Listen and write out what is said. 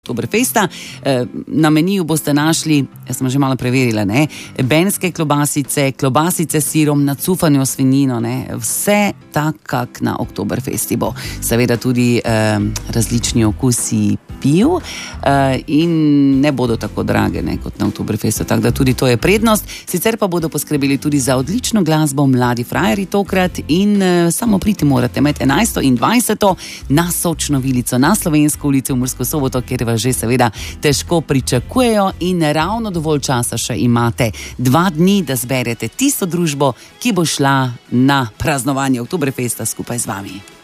Oktoberfesta. Na meniju boste našli, jaz sem že malo preverila, benske klobasice, klobasice s sirom, nacufano svinjino, vse tak, kak na Oktoberfesti bo. Seveda tudi različni okusi piv in ne bodo tako drage kot na Oktoberfestu, tako da tudi to je prednost. Sicer pa bodo poskrbeli tudi za odlično glasbo Mladi frajerji tokrat in samo priti morate med 11. in 20. na Sočno vilico, na Slovensko ulico v Mursko Soboto, kjer vas že seveda težko pričakujejo in ravno dovolj časa še imate 2 dni, da zberete tisto družbo, ki bo šla na praznovanje Oktoberfesta skupaj z vami.